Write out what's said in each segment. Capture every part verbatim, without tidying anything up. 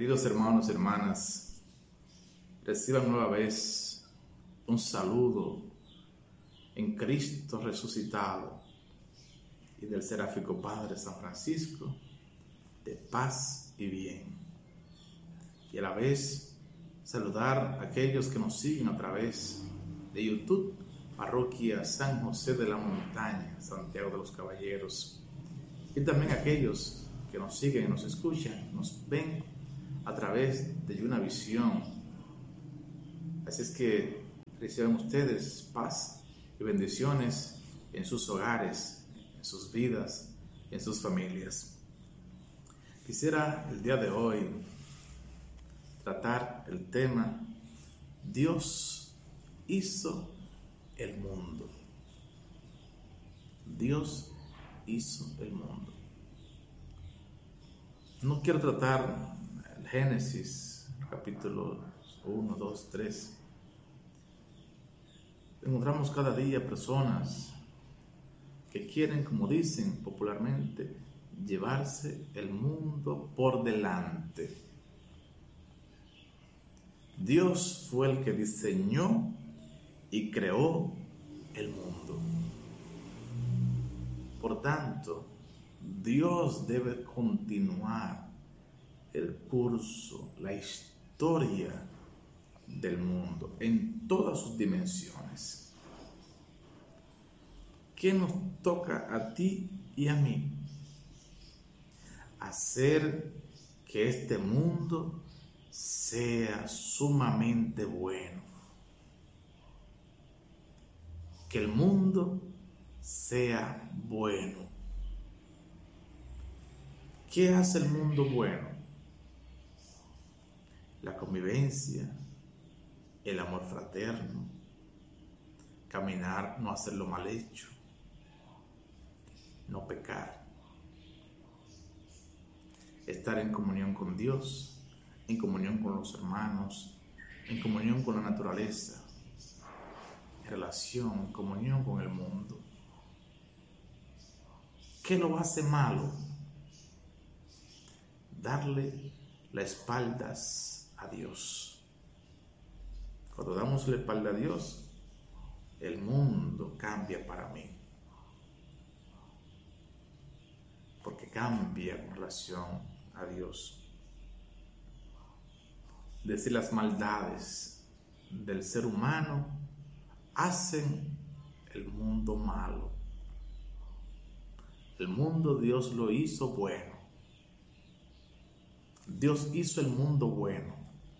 Queridos hermanos y hermanas, reciban nueva vez un saludo en Cristo resucitado y del seráfico Padre San Francisco, de paz y bien. Y a la vez saludar a aquellos que nos siguen a través de YouTube, Parroquia San José de la Montaña, Santiago de los Caballeros, y también a aquellos que nos siguen y nos escuchan, nos ven a través de una visión. Así es que reciban ustedes paz y bendiciones en sus hogares, en sus vidas, en sus familias. Quisiera el día de hoy tratar el tema Dios hizo el mundo. Dios hizo el mundo. No quiero tratar el Génesis, capítulo uno, dos, tres. Encontramos cada día personas que quieren, como dicen popularmente, llevarse el mundo por delante. Dios fue el que diseñó y creó el mundo. Por tanto, Dios debe continuar el curso, la historia del mundo en todas sus dimensiones. ¿Qué nos toca a ti y a mí? Hacer que este mundo sea sumamente bueno. Que el mundo sea bueno. ¿Qué hace el mundo bueno? La convivencia, el amor fraterno, caminar, no hacer lo mal hecho, no pecar, estar en comunión con Dios, en comunión con los hermanos, en comunión con la naturaleza, en relación, en comunión con el mundo. ¿Qué lo hace malo? Darle las espaldas a Dios. Cuando damos la espalda a Dios, el mundo cambia para mí. Porque cambia con relación a Dios. Es decir, las maldades del ser humano hacen el mundo malo. El mundo Dios lo hizo bueno. Dios hizo el mundo bueno.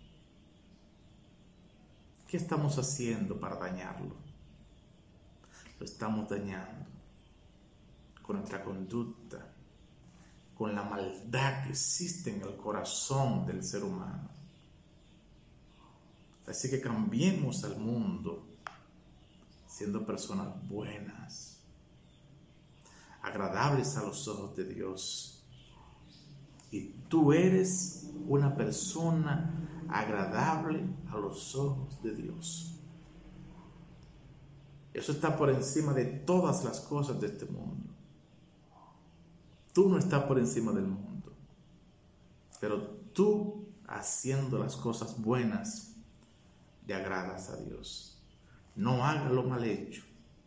¿Qué estamos haciendo para dañarlo? Lo estamos dañando con nuestra conducta, con la maldad que existe en el corazón del ser humano. Así que cambiemos al mundo siendo personas buenas, agradables a los ojos de Dios. Y tú eres una persona agradable a los ojos de Dios. Eso está por encima de todas las cosas de este mundo. Tú no estás por encima del mundo, pero tú, haciendo las cosas buenas, le agradas a Dios. No hagas lo mal hecho.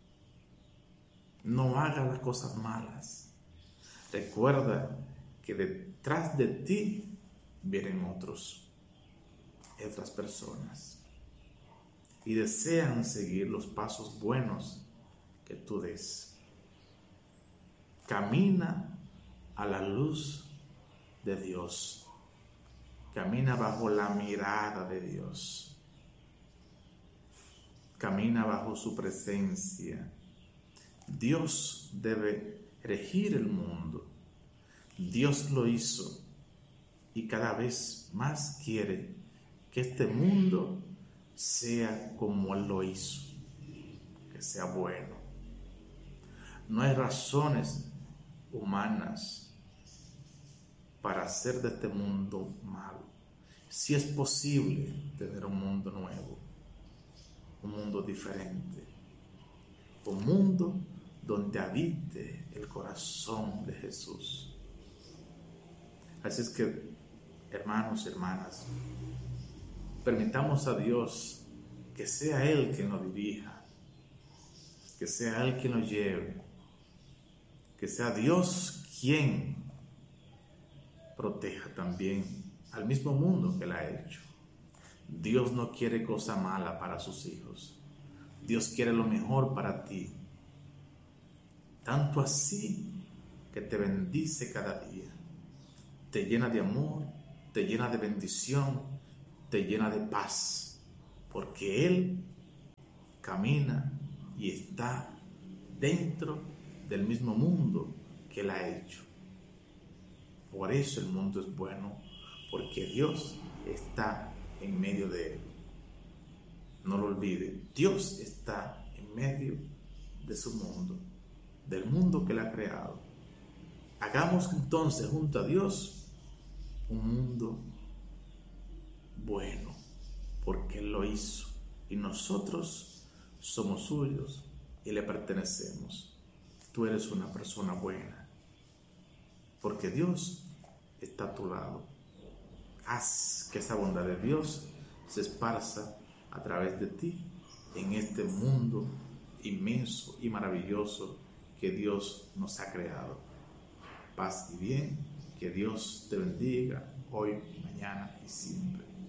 No hagas las cosas malas. Recuerda que detrás de ti vienen otros, otras personas, y desean seguir los pasos buenos que tú des. Camina a la luz de Dios. Camina bajo la mirada de Dios. Camina bajo su presencia. Dios debe regir el mundo. Dios lo hizo y cada vez más quiere que este mundo sea como Él lo hizo, que sea bueno. No hay razones humanas para hacer de este mundo malo. Si es posible tener un mundo nuevo, un mundo diferente, un mundo donde habite el corazón de Jesús. Así es que hermanos y hermanas, permitamos a Dios que sea Él quien nos dirija, que sea Él quien nos lleve, que sea Dios quien proteja también al mismo mundo que Él ha hecho. Dios no quiere cosa mala para sus hijos. Dios quiere lo mejor para ti. Tanto así que te bendice cada día. Te llena de amor, te llena de bendición, te llena de paz. Porque Él camina y está dentro del mismo mundo que Él ha hecho. Por eso el mundo es bueno, porque Dios está en medio de él. No lo olvide, Dios está en medio de su mundo, del mundo que Él ha creado. Hagamos entonces junto a Dios un mundo bueno, porque Él lo hizo y nosotros somos suyos y le pertenecemos. Tú eres una persona buena, porque Dios está a tu lado. Haz que esa bondad de Dios se esparza a través de ti en este mundo inmenso y maravilloso que Dios nos ha creado. Paz y bien, que Dios te bendiga hoy, mañana y siempre.